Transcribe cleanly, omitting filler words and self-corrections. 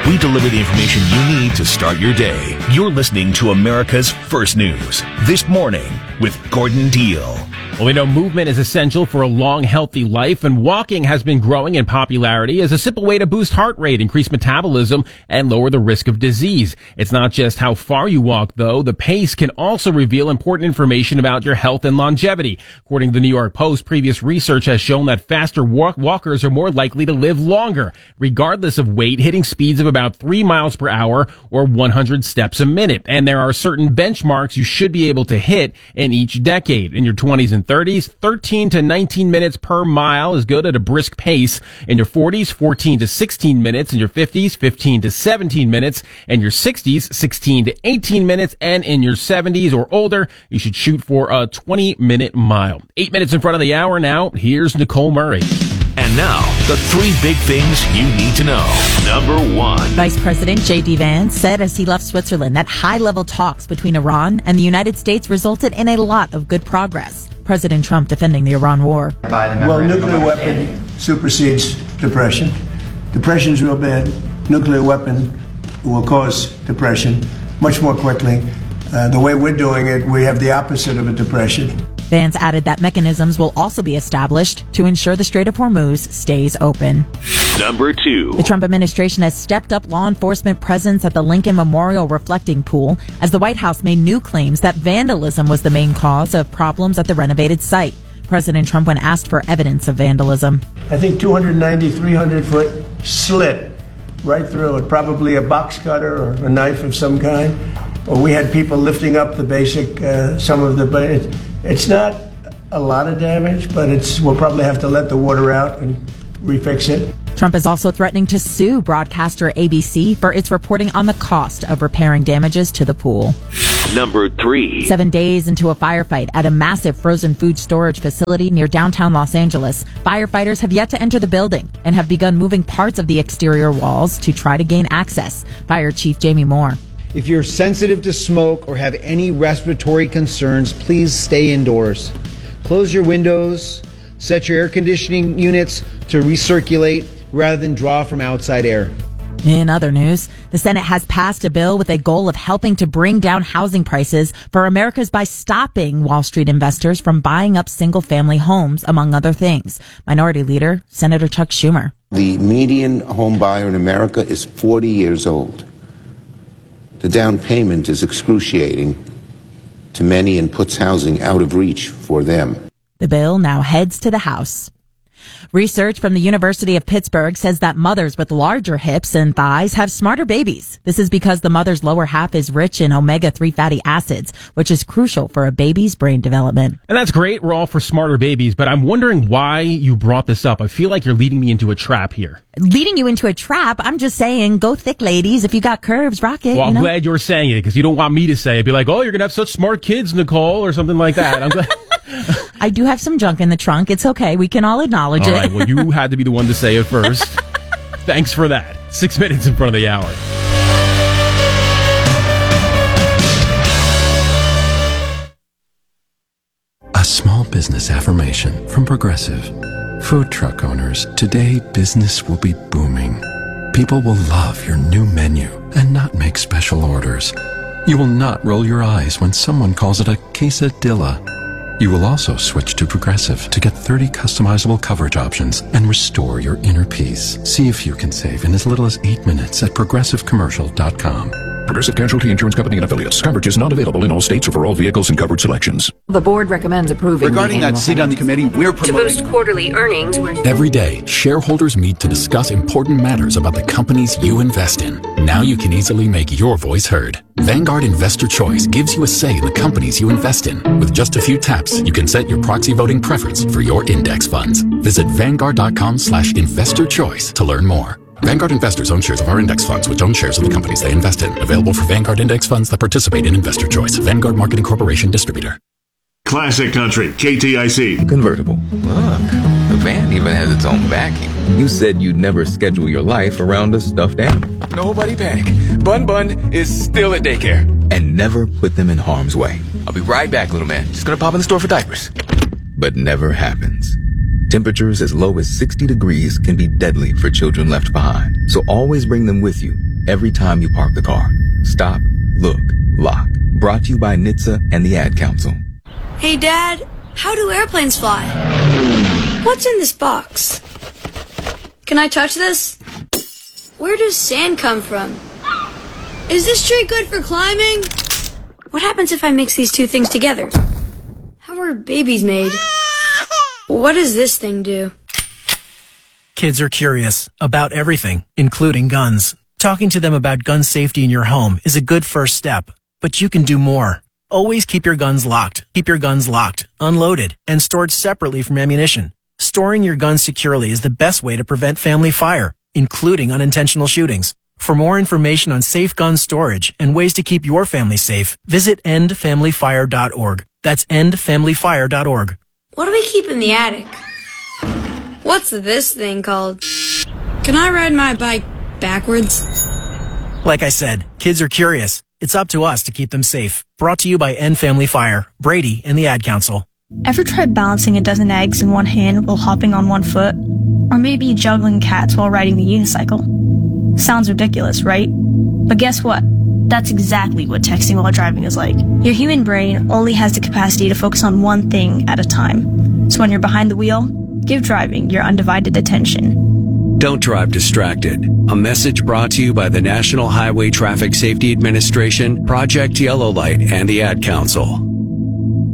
We deliver the information you need to start your day. You're listening to America's First News. This Morning with Gordon Deal. Well, we know movement is essential for a long, healthy life, and walking has been growing in popularity as a simple way to boost heart rate, increase metabolism, and lower the risk of disease. It's not just how far you walk, though. The pace can also reveal important information about your health and longevity. According to the New York Post, previous research has shown that faster walkers are more likely to live longer, regardless of weight, hitting speeds of about 3 miles per hour or 100 steps a minute. And there are certain benchmarks you should be able to hit in each decade. In your 20s and 30s, 13 to 19 minutes per mile is good at a brisk pace. In your 40s, 14 to 16 minutes. In your 50s, 15 to 17 minutes. In your 60s, 16 to 18 minutes. And in your 70s or older, you should shoot for a 20-minute mile. 8 minutes in front of the hour now. Here's Nicole Murray. And now, the 3 big things you need to know. Number 1. Vice President J.D. Vance said as he left Switzerland that high-level talks between Iran and the United States resulted in a lot of good progress. President Trump defending the Iran war. Well, nuclear weapon supersedes depression. Depression's real bad. Nuclear weapon will cause depression much more quickly. The way we're doing it, we have the opposite of a depression. Vance added that mechanisms will also be established to ensure the Strait of Hormuz stays open. Number 2. The Trump administration has stepped up law enforcement presence at the Lincoln Memorial Reflecting Pool as the White House made new claims that vandalism was the main cause of problems at the renovated site. President Trump, when asked for evidence of vandalism. I think 290, 300-foot slit right through it, probably a box cutter or a knife of some kind. Or we had people lifting up the basic, some of the... It's not a lot of damage, but we'll probably have to let the water out and refix it. Trump is also threatening to sue broadcaster ABC for its reporting on the cost of repairing damages to the pool. Number 3. 7 days into a firefight at a massive frozen food storage facility near downtown Los Angeles, firefighters have yet to enter the building and have begun moving parts of the exterior walls to try to gain access. Fire Chief Jamie Moore. If you're sensitive to smoke or have any respiratory concerns, please stay indoors. Close your windows, set your air conditioning units to recirculate rather than draw from outside air. In other news, the Senate has passed a bill with a goal of helping to bring down housing prices for Americans by stopping Wall Street investors from buying up single-family homes, among other things. Minority Leader Senator Chuck Schumer. The median home buyer in America is 40 years old. The down payment is excruciating to many and puts housing out of reach for them. The bill now heads to the House. Research from the University of Pittsburgh says that mothers with larger hips and thighs have smarter babies. This is because the mother's lower half is rich in omega-3 fatty acids, which is crucial for a baby's brain development. And that's great. We're all for smarter babies, but I'm wondering why you brought this up. I feel like you're leading me into a trap here. Leading you into a trap? I'm just saying, go thick, ladies. If you got curves, rock it. Well, I'm glad you're saying it because you don't want me to say it. Be like, oh, you're going to have such smart kids, Nicole, or something like that. I'm glad. I do have some junk in the trunk. It's okay. We can all acknowledge it. All right. Well, you had to be the one to say it first. Thanks for that. 6 minutes in front of the hour. A small business affirmation from Progressive. Food truck owners, today business will be booming. People will love your new menu and not make special orders. You will not roll your eyes when someone calls it a quesadilla. You will also switch to Progressive to get 30 customizable coverage options and restore your inner peace. See if you can save in as little as 8 minutes at progressivecommercial.com. Progressive Casualty Insurance Company and Affiliates. Coverage is not available in all states or for all vehicles and covered selections. The board recommends approving. Regarding that seat on the committee, we're promoting to boost quarterly earnings. Every day, shareholders meet to discuss important matters about the companies you invest in. Now you can easily make your voice heard. Vanguard Investor Choice gives you a say in the companies you invest in. With just a few taps, you can set your proxy voting preference for your index funds. Visit Vanguard.com/investorchoice to learn more. Vanguard investors own shares of our index funds, which own shares of the companies they invest in. Available for Vanguard index funds that participate in Investor Choice. Vanguard Marketing Corporation Distributor. Classic Country, KTIC. Convertible. Look, the van even has its own backing. You said you'd never schedule your life around a stuffed animal. Nobody panic. Bun Bun is still at daycare. And never put them in harm's way. I'll be right back, little man. Just gonna pop in the store for diapers. But never happens. Temperatures as low as 60 degrees can be deadly for children left behind. So always bring them with you every time you park the car. Stop, look, lock. Brought to you by NHTSA and the Ad Council. Hey, Dad, how do airplanes fly? What's in this box? Can I touch this? Where does sand come from? Is this tree good for climbing? What happens if I mix these two things together? How are babies made? What does this thing do? Kids are curious about everything, including guns. Talking to them about gun safety in your home is a good first step, but you can do more. Always keep your guns locked. Keep your guns locked, unloaded, and stored separately from ammunition. Storing your guns securely is the best way to prevent family fire, including unintentional shootings. For more information on safe gun storage and ways to keep your family safe, visit endfamilyfire.org. That's endfamilyfire.org. What do we keep in the attic? What's this thing called? Can I ride my bike backwards? Like I said, kids are curious. It's up to us to keep them safe. Brought to you by End Family Fire, Brady, and the Ad Council. Ever tried balancing a dozen eggs in one hand while hopping on one foot? Or maybe juggling cats while riding the unicycle? Sounds ridiculous, right? But guess what? That's exactly what texting while driving is like. Your human brain only has the capacity to focus on one thing at a time. So when you're behind the wheel, give driving your undivided attention. Don't drive distracted. A message brought to you by the National Highway Traffic Safety Administration, Project Yellow Light, and the Ad Council.